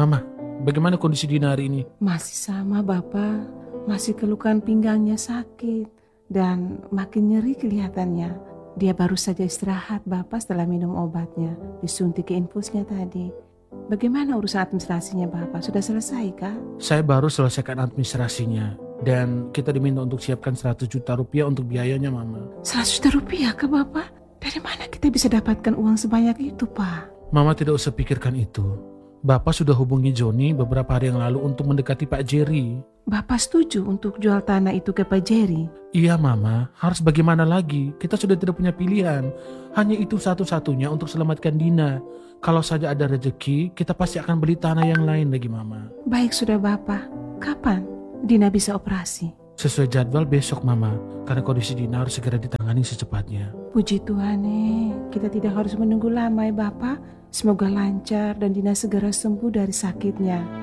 Mama, bagaimana kondisi Dina hari ini? Masih sama Bapak, masih kelukan pinggangnya sakit dan makin nyeri kelihatannya. Dia baru saja istirahat Bapak setelah minum obatnya, disuntik ke infusnya tadi. Bagaimana urusan administrasinya Bapak? Sudah selesai kah? Saya baru selesaikan administrasinya dan kita diminta untuk siapkan 100 juta rupiah untuk biayanya, Mama. 100 juta rupiah kah Bapak? Dari mana kita bisa dapatkan uang sebanyak itu Pak? Mama tidak usah pikirkan itu. Bapak sudah hubungi Joni beberapa hari yang lalu untuk mendekati Pak Jerry. Bapak setuju untuk jual tanah itu ke Pak Jerry? Iya Mama, harus bagaimana lagi? Kita sudah tidak punya pilihan. Hanya itu satu-satunya untuk selamatkan Dina. Kalau saja ada rezeki, kita pasti akan beli tanah yang lain lagi Mama. Baik sudah Bapak, kapan Dina bisa operasi? Sesuai jadwal besok Mama, karena kondisi Dina harus segera ditangani secepatnya. Puji Tuhan kita tidak harus menunggu lama ya Bapak. Semoga lancar dan Dina segera sembuh dari sakitnya.